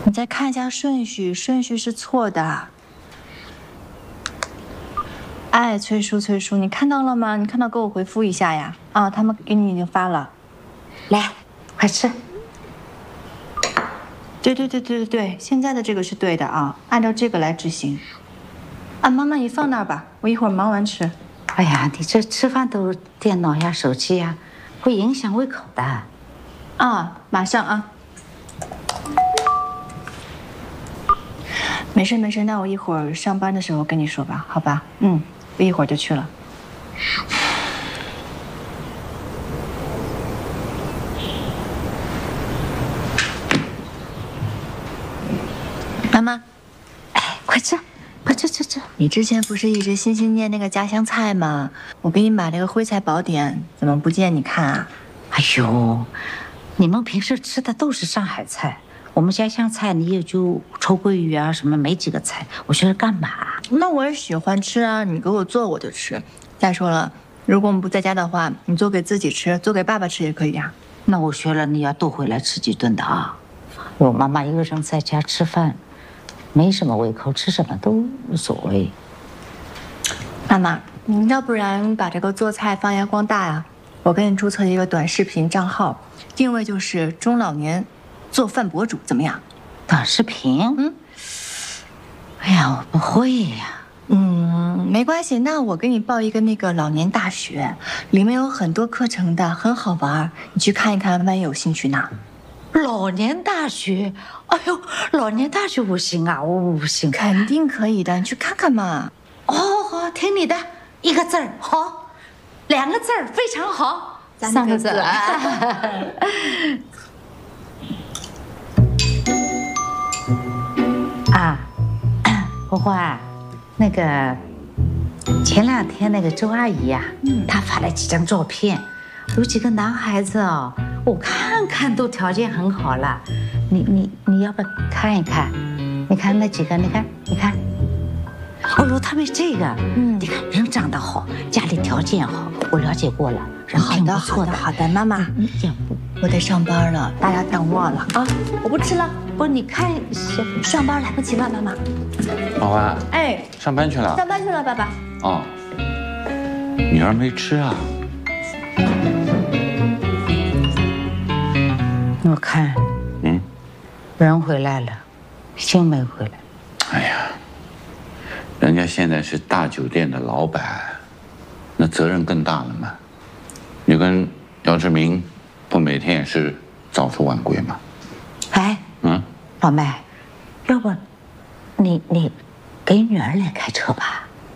你再看一下顺序，顺序是错的。哎，崔叔，你看到了吗？你看到给我回复一下呀！啊，他们给你已经发了， 来，快吃。 对，现在的这个是对的啊，按照这个来执行。啊，妈妈你放那儿吧，我一会儿忙完吃。 哎呀，你这吃饭都电脑呀、手机呀，会影响胃口的。 啊，马上啊。没事，那我一会儿上班的时候跟你说吧，好吧？嗯，我一会儿就去了。妈妈， 哎，快吃，快吃。 你之前不是一直心心念那个家乡菜吗？我给你买了个徽菜宝典，怎么不见你看啊？ 哎呦，你们平时吃的都是上海菜，我们家乡菜你也就臭鳜鱼啊什么没几个菜，我学它干嘛？ 那我也喜欢吃啊，你给我做我就吃。再说了，如果我们不在家的话，你做给自己吃，做给爸爸吃也可以呀。 那我学了，你要多回来吃几顿的啊。我妈妈一个人在家吃饭，没什么胃口，吃什么都无所谓。 妈妈，你要不然把这个做菜发扬光大呀？我给你注册一个短视频账号，定位就是中老年做饭博主，怎么样？ 短视频？哎呀，我不会呀。 没关系，那我给你报一个那个老年大学，里面有很多课程的，很好玩，你去看一看，万一有兴趣呢。 老年大学？哎呦，老年大学我行啊，我不行。 肯定可以的，你去看看嘛。 好，听你的，一个字儿好，两个字儿非常好， 三个字。 啊，花花，那个前2天那个周阿姨呀，她发了几张照片，有几个男孩子哦，我看都条件很好了，你要不看一看？你看那几个，你看。哦呦，特别这个，你看人长得好，家里条件好，我了解过了，人挺不错的。 好的，妈妈， 要不我得上班了，大家等我了啊！我不吃了， 不，你看上班来不及了，妈妈。 老花， 哎， 上班去了？ 上班去了，爸爸。 哦，女儿没吃啊？ 我看，人回来了，心没回来。 哎呀，人家现在是大酒店的老板，那责任更大了嘛。你跟姚志明不每天也是早出晚归吗？ 哎，老麦，要不你给女儿来开车吧？